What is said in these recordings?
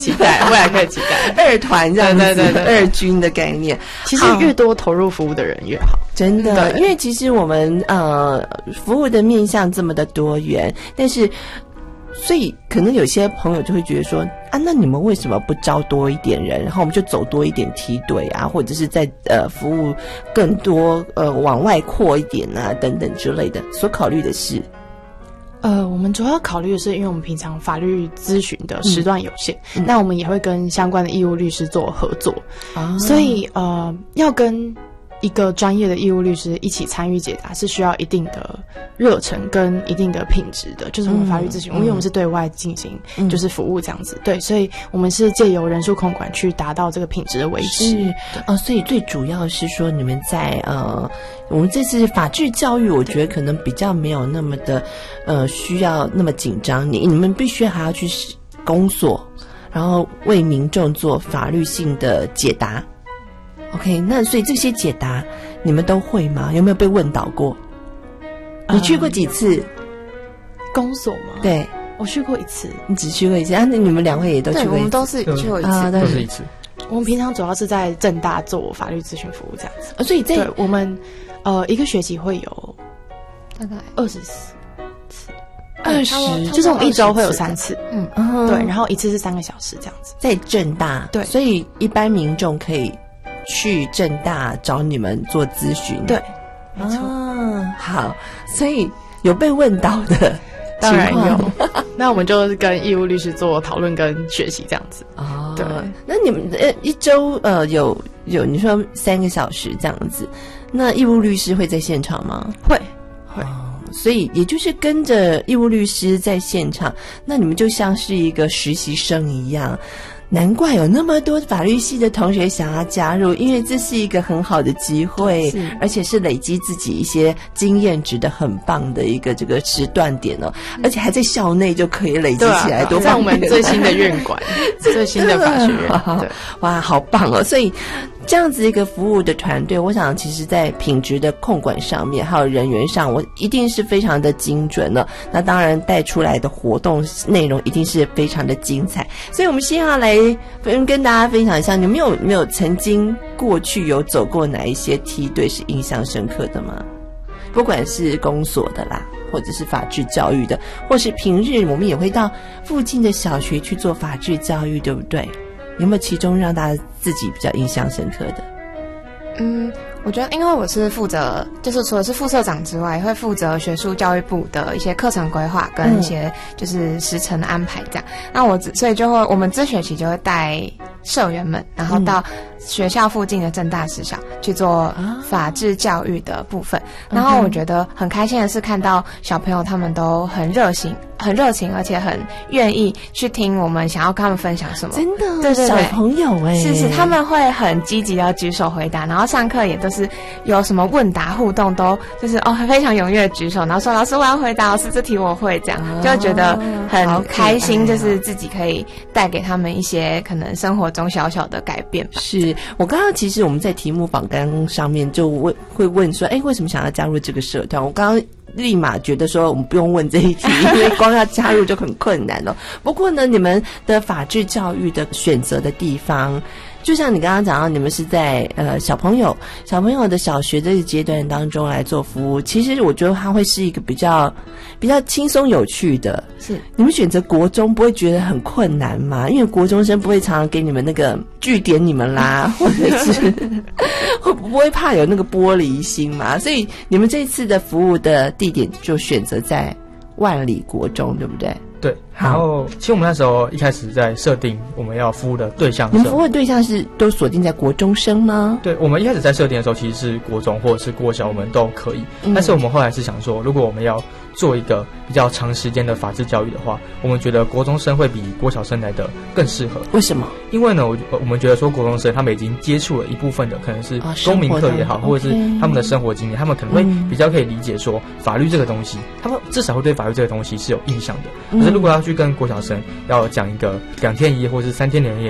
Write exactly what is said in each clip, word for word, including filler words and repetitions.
期待，未来可以期待二团这样子， 对对对对二军的概念。 其实越多投入服务的人越好， 真的，因为其实我们呃服务的面向这么的多元，但是所以可能有些朋友就会觉得说啊，那你们为什么不招多一点人，然后我们就走多一点梯队啊，或者是在呃服务更多呃往外扩一点啊等等之类的，所考虑的是。 呃，我们主要考虑的是，因为我们平常法律咨询的时段有限，嗯、那我们也会跟相关的义务律师做合作，啊、所以呃，要跟一个专业的义务律师一起参与解答，是需要一定的热忱跟一定的品质的。就是我们法律咨询，嗯、因为我们是对外进行就是服务这样子，嗯、对，所以我们是借由人数控管去达到这个品质的维持。 哦，所以最主要是说你们在呃。我们这次法治教育，我觉得可能比较没有那么的，呃，需要那么紧张。你你们必须还要去公所，然后为民众做法律性的解答。OK， 那所以这些解答你们都会吗？有没有被问到过？你去过几次？呃、 公所吗？ 对， 我去过一次。 你只去过一次啊？那你们两位也都去过一次？ 对，我们都是去过一次，啊、 都是一次。 我们平常主要是在政大做法律咨询服务这样子， 哦、所以在对我们呃一个学期会有大概二十次， 二十就是我们一周会有三次， 嗯， 对，然后一次是三个小时这样子， 在政大， 对， 所以一般民众可以去政大找你们做咨询， 对，没错， 啊，好，所以有被问到的。 当然有，那我们就跟义务律师做讨论跟学习这样子。 哦， 对， 那你们呃一周呃有有你说三个小时这样子，那义务律师会在现场吗？ 会会、 哦，所以也就是跟着义务律师在现场，那你们就像是一个实习生一样。难怪有那么多法律系的同学想要加入，因为这是一个很好的机会，而且是累积自己一些经验值的很棒的一个这个时段点哦，而且还在校内就可以累积起来，多在我们最新的院馆，最新的法学院，对， 哇，好棒哦！所以这样子一个服务的团队，我想其实在品质的控管上面，还有人员上，我一定是非常的精准了。那当然带出来的活动内容一定是非常的精彩。所以我们先要来跟跟大家分享一下，你们有没有曾经过去有走过哪一些梯队是印象深刻的吗？不管是公所的啦，或者是法治教育的，或是平日我们也会到附近的小学去做法治教育，对不对？有没有其中让大家自己比较印象深刻的？ 嗯，我觉得因为我是负责，就是除了是副社长之外，会负责学术教育部的一些课程规划跟一些就是时程的安排这样。嗯、那我所以就会我们这学期就会带社员们，然后到学校附近的政大实小去做法治教育的部分。嗯、然后我觉得很开心的是看到小朋友他们都很热心。很热情，而且很愿意去听我们想要跟他们分享什么。 真的， 对对对， 小朋友哎、欸， 是是，他们会很积极的举手回答，然后上课也都是有什么问答互动，都就是哦非常踊跃举手，然后说老师我要回答，老师这题我会，这样、哦、就觉得很开心，就是自己可以带给他们一些可能生活中小小的改变吧。 是我刚刚其实我们在题目访纲上面就问会问说，哎，为什么想要加入这个社团？我刚刚立马觉得说我们不用问这一题，因为光要加入就很困难了。不过呢，你们的法治教育的选择的地方，就像你刚刚讲到，你们是在呃小朋友小朋友的小学这个阶段当中来做服务，其实我觉得它会是一个比较比较轻松有趣的。 是你们选择国中不会觉得很困难吗？因为国中生不会常常给你们那个据点你们啦，或者是会不会怕有那个玻璃心嘛？所以你们这次的服务的地点就选择在万里国中，对不对？ 对，然后其实我们那时候一开始在设定我们要服务的对象， 你们服务的对象是都锁定在国中生吗？ 对，我们一开始在设定的时候其实是国中或者是国小我们都可以、嗯、但是我们后来是想说，如果我们要做一个比较长时间的法治教育的话，我们觉得国中生会比国小生来的更适合。 为什么？ 因为呢我我们觉得说国中生他们已经接触了一部分的可能是公民课也好、哦、或者是他们的生活经验、okay、他们可能会比较可以理解说法律这个东西、嗯、他们至少会对法律这个东西是有印象的、嗯、可是如果要去跟国小生要讲一个两天一夜或是三天两夜的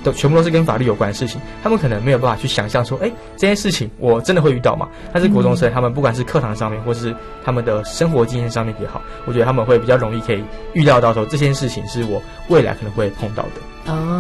都全部都是跟法律有关的事情，他们可能没有办法去想象说，哎，这件事情我真的会遇到吗？但是国中生、嗯、他们不管是课堂上面，或是他们的生活经验上面也好，我觉得他们会比较容易可以预料到说，这件事情是我未来可能会碰到的。 哦。